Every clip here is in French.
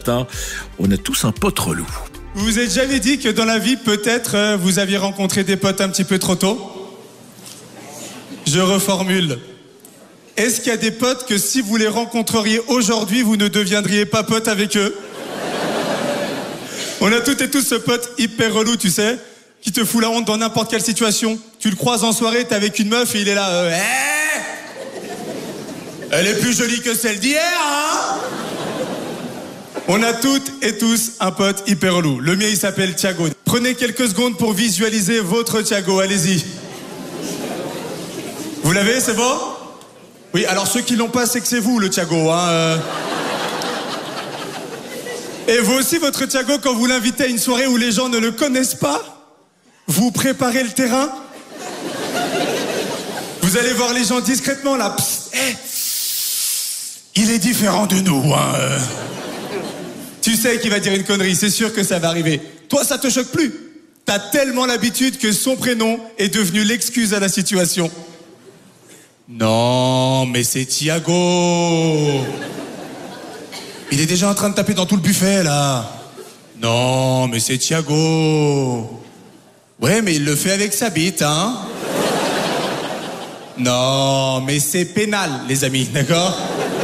matin, on a tous un pote relou. Vous vous êtes jamais dit que dans la vie, peut-être, vous aviez rencontré des potes un petit peu trop tôt? Je reformule. Est-ce qu'il y a des potes que si vous les rencontreriez aujourd'hui, vous ne deviendriez pas pote avec eux? On a toutes et tous ce pote hyper relou, tu sais, qui te fout la honte dans n'importe quelle situation. Tu le croises en soirée, t'es avec une meuf et il est là, elle est plus jolie que celle d'hier, hein? On a toutes et tous un pote hyper relou. Le mien, il s'appelle Thiago. Prenez quelques secondes pour visualiser votre Thiago, allez-y. Vous l'avez, c'est bon? Oui, alors ceux qui l'ont pas, c'est que c'est vous, le Thiago, hein. Et vous aussi, votre Thiago, quand vous l'invitez à une soirée où les gens ne le connaissent pas, vous préparez le terrain. Vous allez voir les gens discrètement, là. Psst, il est différent de nous, hein. Tu sais qu'il va dire une connerie, c'est sûr que ça va arriver. Toi, ça te choque plus. T'as tellement l'habitude que son prénom est devenu l'excuse à la situation. Non, mais c'est Thiago. Il est déjà en train de taper dans tout le buffet, là. Non, mais c'est Thiago. Ouais, mais il le fait avec sa bite, hein. Non, mais c'est pénal, les amis, d'accord?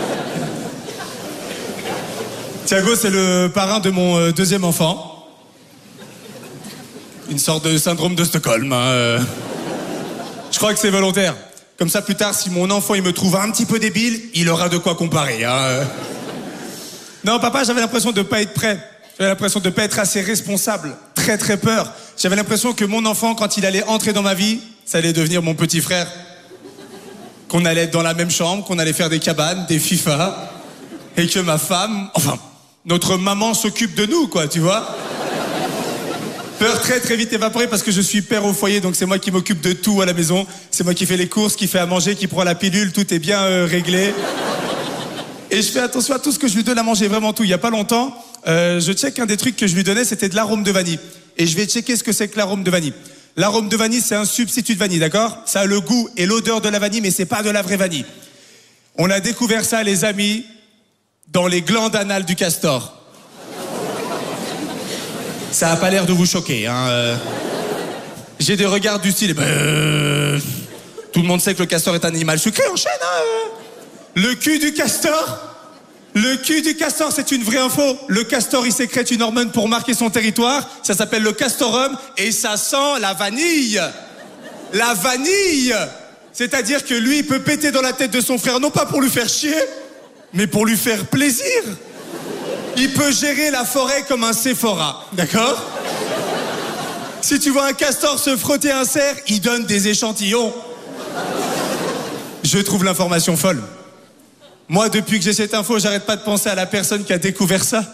Thiago, c'est le parrain de mon deuxième enfant. Une sorte de syndrome de Stockholm, hein. Je crois que c'est volontaire. Comme ça, plus tard, si mon enfant il me trouve un petit peu débile, il aura de quoi comparer, hein. Non, papa, j'avais l'impression de pas être prêt. J'avais l'impression de pas être assez responsable. Très, très peur. J'avais l'impression que mon enfant, quand il allait entrer dans ma vie, ça allait devenir mon petit frère. Qu'on allait être dans la même chambre, qu'on allait faire des cabanes, des FIFA. Et que ma femme, enfin, notre maman s'occupe de nous, quoi, tu vois. Peur très très vite évaporée parce que je suis père au foyer, donc c'est moi qui m'occupe de tout à la maison. C'est moi qui fais les courses, qui fait à manger, qui prend la pilule, tout est bien réglé. Et je fais attention à tout ce que je lui donne à manger, vraiment tout. Il y a pas longtemps, je check un des trucs que je lui donnais, c'était de l'arôme de vanille. Et je vais checker ce que c'est que l'arôme de vanille. L'arôme de vanille, c'est un substitut de vanille, d'accord? Ça a le goût et l'odeur de la vanille, mais c'est pas de la vraie vanille. On a découvert ça, les amis, dans les glandes anales du castor. Ça a pas l'air de vous choquer, hein. J'ai des regards du style... tout le monde sait que le castor est un animal sucré, enchaîne, hein. Le cul du castor? Le cul du castor, c'est une vraie info. Le castor, il sécrète une hormone pour marquer son territoire. Ça s'appelle le castorum et ça sent la vanille. La vanille! C'est-à-dire que lui, il peut péter dans la tête de son frère, non pas pour lui faire chier, mais pour lui faire plaisir. Il peut gérer la forêt comme un Sephora, d'accord? Si tu vois un castor se frotter un cerf, il donne des échantillons. Je trouve l'information folle. Moi, depuis que j'ai cette info, j'arrête pas de penser à la personne qui a découvert ça.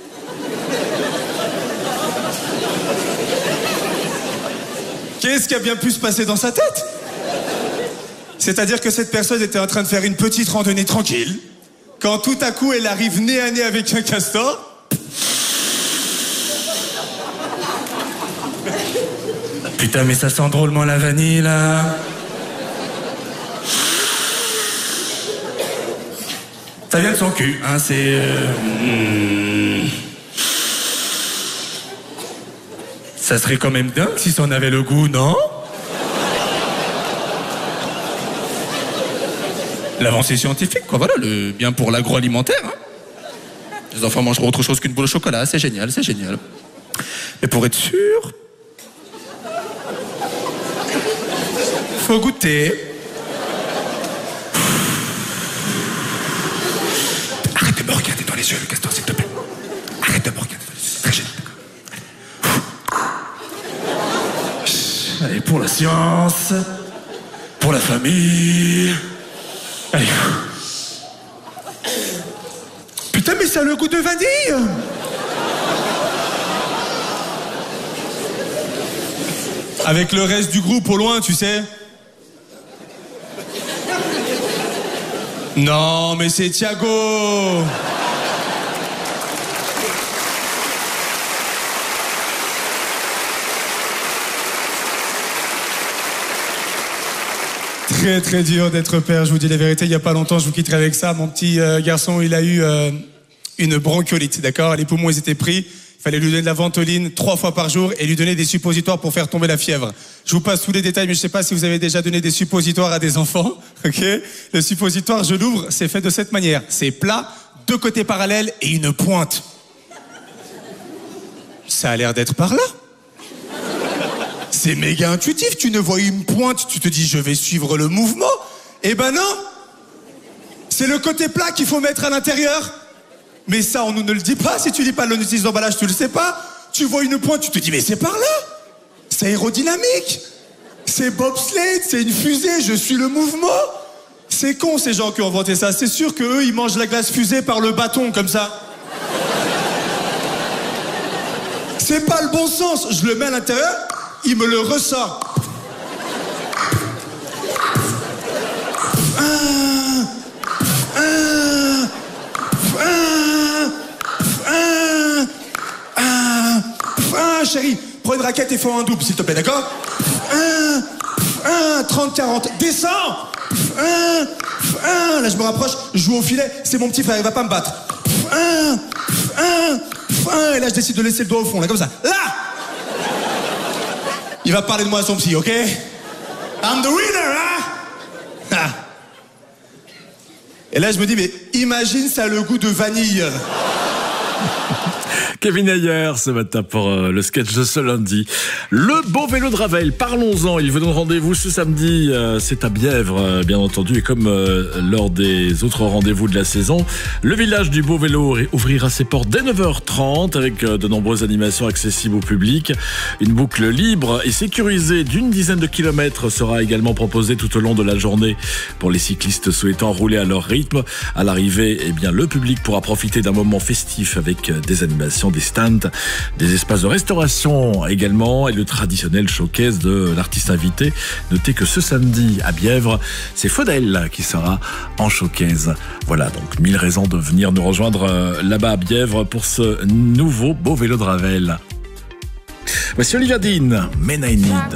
Qu'est-ce qui a bien pu se passer dans sa tête? C'est-à-dire que cette personne était en train de faire une petite randonnée tranquille, quand tout à coup, elle arrive nez à nez avec un castor. Putain, mais ça sent drôlement la vanille, là. Ça vient de son cul, hein, c'est... Ça serait quand même dingue si ça en avait le goût, non? L'avancée scientifique, quoi, voilà, le bien pour l'agroalimentaire, hein. Les enfants mangeront autre chose qu'une boule au chocolat, c'est génial, c'est génial. Mais pour être sûr... faut goûter. Arrête de me regarder dans les yeux, le castor, s'il te plaît. Arrête de me regarder dans les yeux, c'est très gênant. Allez, pour la science, pour la famille. Allez. Putain, mais ça a le goût de vanille. Avec le reste du groupe au loin, tu sais. Non, mais c'est Thiago. Très dur d'être père, je vous dis la vérité, il n'y a pas longtemps je vous quitterai avec ça. Mon petit garçon, il a eu une bronchiolite, d'accord? Les poumons, ils étaient pris. Il fallait lui donner de la ventoline 3 fois par jour et lui donner des suppositoires pour faire tomber la fièvre. Je vous passe tous les détails, mais je sais pas si vous avez déjà donné des suppositoires à des enfants, ok? Le suppositoire, je l'ouvre, c'est fait de cette manière. C'est plat, 2 côtés parallèles et une pointe. Ça a l'air d'être par là. C'est méga intuitif, tu ne vois une pointe, tu te dis je vais suivre le mouvement. Eh ben non! C'est le côté plat qu'il faut mettre à l'intérieur. Mais ça, on nous ne le dit pas. Si tu lis pas le notice d'emballage, tu le sais pas. Tu vois une pointe, tu te dis mais c'est par là. C'est aérodynamique. C'est bobsleigh, c'est une fusée, je suis le mouvement. C'est con ces gens qui ont inventé ça. C'est sûr qu'eux, ils mangent la glace fusée par le bâton comme ça. C'est pas le bon sens. Je le mets à l'intérieur, il me le ressort. Chérie, prends une raquette et fais un double, s'il te plaît, d'accord? 30-40, descends. Là, je me rapproche, je joue au filet, c'est mon petit frère, il va pas me battre. Et là, je décide de laisser le doigt au fond, là, comme ça. Là! Il va parler de moi à son psy, ok? I'm the winner, hein? Et là, je me dis, mais imagine, ça a le goût de vanille. Kevin Ayer ce matin pour le sketch de ce lundi. Le beau vélo de Ravel, parlons-en. Il vous donne rendez-vous ce samedi. C'est à Bièvre, bien entendu. Et comme lors des autres rendez-vous de la saison, le village du beau vélo ouvrira ses portes dès 9h30 avec de nombreuses animations accessibles au public. Une boucle libre et sécurisée d'une dizaine de kilomètres sera également proposée tout au long de la journée pour les cyclistes souhaitant rouler à leur rythme. À l'arrivée, eh bien, le public pourra profiter d'un moment festif avec des animations, des stands, des espaces de restauration également et le traditionnel showcase de l'artiste invité. Notez que ce samedi à Bièvre, c'est Faudel qui sera en showcase. Voilà, donc 1000 raisons de venir nous rejoindre là-bas à Bièvre pour ce nouveau beau vélo de Ravel. Voici Olivia Dean, Men I Need.